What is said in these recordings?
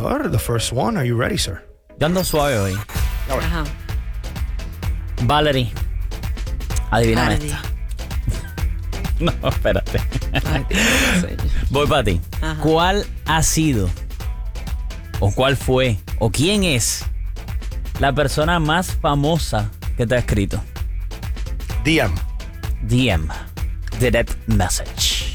Doctor, the first one. Are you ready, sir? Yo ando suave hoy. Ajá. Valerie, adivíname Ardi. esta. No, espérate. Ay, Dios mío. Voy para ti. Ajá. ¿Cuál ha sido, o cuál fue, o quién es la persona más famosa que te ha escrito? DM. DM. Direct message.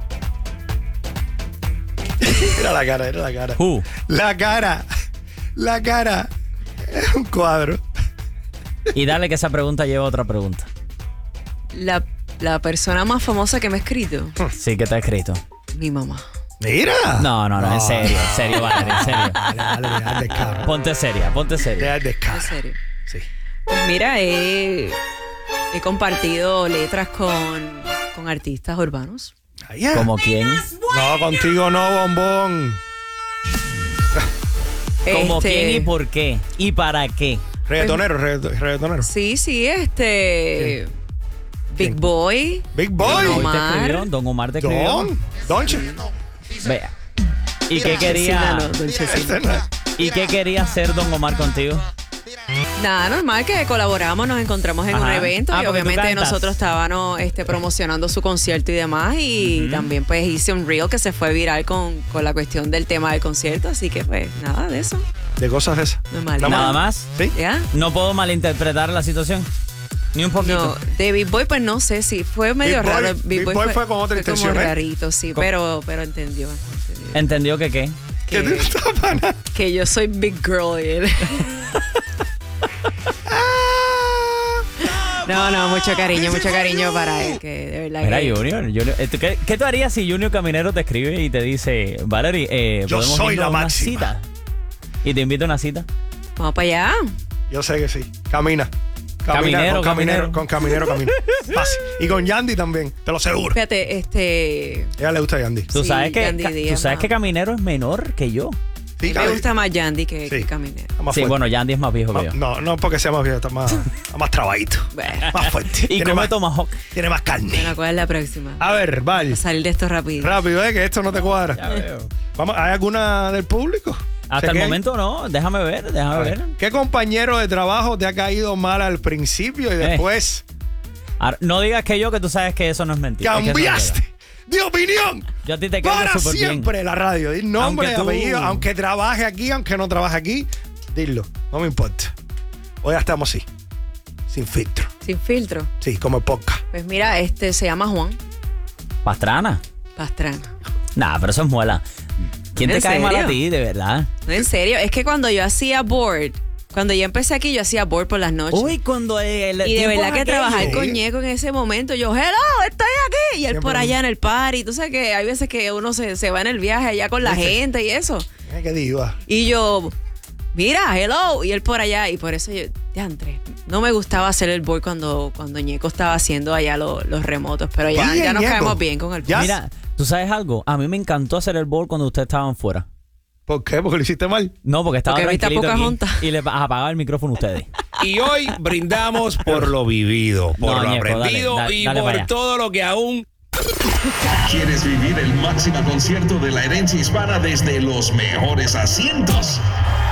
Mira la cara. Who? La cara. Es un cuadro. Y dale que esa pregunta lleva otra pregunta. La persona más famosa que me ha escrito, Sí, que te ha escrito. mi mamá. Mira. No, en serio, Valerie, en serio. Dale, deja el descaro. Ponte seria. Deja el En descaro. serio. Sí. Pues mira, he compartido letras con artistas urbanos. Ahí es. ¿Como quién? No, contigo no, bombón. ¿Como Este, quién y por qué? ¿Y para qué? Reggaetonero. Sí, Big ¿Quién? Boy. Big Boy. Don Hoy te Omar. escribió, Don Omar te escribió. Donche. Vea. ¿Y qué Sí, quería? no, Don Chesina. Este no es. ¿Y qué quería hacer Don Omar contigo? Nada, normal que colaboramos, nos encontramos en un Ajá. evento y Porque tú obviamente cantas. nosotros estábamos promocionando su concierto y demás y también pues hice un reel que se fue viral con la cuestión del tema del concierto, así que pues nada de eso, De cosas esas. normal. Nada más. ¿Sí? ¿Ya? No puedo malinterpretar la situación. Ni un No, poquito. de Big Boy pues no sé, sí, fue medio Big Boy- raro. Big Boy fue con otra intención, como ¿eh? rarito, sí, pero entendió. ¿Entendió que qué? Que tú no estás para nada. Que yo soy big girl y él. No, mucho cariño para él, que de verdad Mira, que... Junior, ¿qué tú harías si Junior Caminero te escribe y te dice, Valerie, Yo podemos soy irnos la a una máxima. cita? Y te invito a una cita. Vamos para allá. Yo sé que sí. Camina. Caminero. Con caminero. Fácil. Y con Yandy también, te lo aseguro. Fíjate, A ella le gusta Yandy. Tú Sí, sabes Yandy que Díaz, tú sabes ¿no? que Caminero es menor que yo. Sí, me Gaby. gusta más Yandy que Sí. Caminero. Está más Sí, fuerte. bueno, Yandy es más viejo que yo. No porque sea más viejo, está más trabadito. Bueno, Más fuerte. Y Tiene come más, tomahawk. tiene más carne. ¿cuál es la próxima? A ver, Val. Salir de esto rápido. Rápido, que esto no te cuadra. Ya veo. Vamos, ¿hay alguna del público? Hasta el Chequea. momento no, déjame A ver. ver, ¿qué compañero de trabajo te ha caído mal al principio y después Ahora, no digas que tú sabes que eso no es mentira. es que eso no cambiaste llega. de opinión? Yo a ti te quedo Para súper bien. siempre la radio. Di nombre, Aunque tú- apellido, aunque trabaje aquí, aunque no trabaje aquí, dilo, no me importa. Hoy ya estamos así, sin filtro. Sin filtro. Sí, como el podcast. Pues mira, se llama Juan Pastrana. Pastrana. Nah, pero eso es muela. ¿Quién ¿En te cae mal a serio? ti, de verdad? No, en serio, es que cuando yo hacía board, cuando yo empecé aquí, yo hacía board por las noches. Uy, cuando el y de tiempo verdad que aquello. trabajar con Sí. Ñeco en ese momento, yo, hello, estoy aquí. Y él Siempre por un- allá en el party. Tú sabes que hay veces que uno se va en el viaje allá con la gente y eso. Mira qué diva. Y yo, mira, hello. Y él por allá. Y por eso yo, diantre, no me gustaba hacer el board cuando Ñeco estaba haciendo allá los remotos. Pero ya, Oye, ya nos Ñeco, caemos bien con el board. ya- Mira, ¿tú sabes algo? A mí me encantó hacer el board cuando ustedes estaban fuera. ¿Por qué? Porque lo hiciste mal. No, porque estaba Porque viste a tranquilito aquí Pocahontas. y le apagaba el micrófono a ustedes. Y hoy brindamos por lo vivido, por No, lo Ñeco, aprendido dale, y dale para por allá. todo lo que aún ¿Quieres vivir el máximo concierto de la herencia hispana desde los mejores asientos?